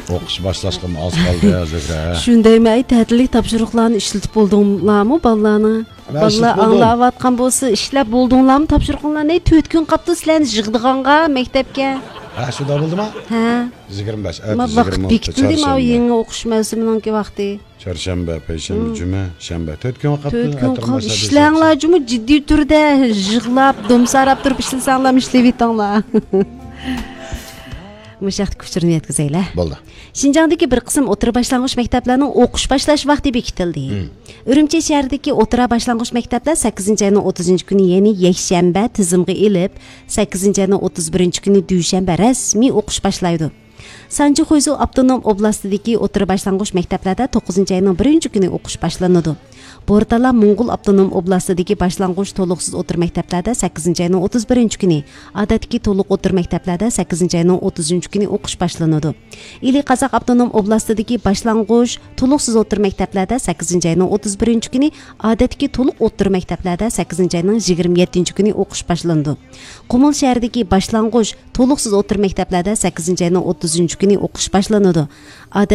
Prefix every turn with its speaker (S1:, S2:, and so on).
S1: O'qish boshlashga oz qoldi ya Zikra.
S2: Shundaymi, ta'tillik topshiriqlarni ishlatib bo'ldinglarmi bolalarni? Bolalar anglayotgan bo'lsa, ishlab bo'ldinglarmi topshiriqlarni? 4 kun qapti sizlarni yig'diganga maktabga.
S1: Ha, shunda bo'ldimi?
S2: Ha.
S1: 25.
S2: Vaqt bekitildimi yangi o'qish mavsumining vaqti.
S1: Chorshanba, payshanba, juma, shanba 4 kun qapti.
S2: 4 kun qoldi. Ishlanglar jumi jiddiy turda yig'lab, domsarab turib ishlasanglar, ishlayib etinglar. Müşahid küçürünü yetkizeyler.
S1: Bo'ldi.
S2: Şinjandagi bir qism o'tira boshlang'ich maktablarning o'qish boshlash vaqti bekitildi. Urumchi shahridagi o'tira boshlang'ich maktablar 8-oyning 30-kuni, ya'ni yakshanba tizimga elib, 8-oyning 31-kuni dushanba rasmiy o'qish boshlaydi. Sanjixo'yzu avtonom oblastidagi o'tira boshlang'ich maktablarda 9-oyning 1-kuni o'qish boshlanadi. Portala Mo'ng'ul avtonom oblastidagi boshlang'ich to'liqsiz o'tir maktablarda 8-oyning 31-kuni, odatdagi to'liq o'tir maktablarda 8-oyning 30-kuni o'qish boshlanadi. Ili Qozoq avtonom oblastidagi boshlang'ich to'liqsiz o'tir maktablarda 8-oyning 31-kuni, odatdagi to'liq o'tir maktablarda 8-oyning 27-kuni o'qish boshlanadi. Qumul shahridagi boshlang'ich to'liqsiz o'tir maktablarda 8-oyning 30-kuni o'qish boshlanadi.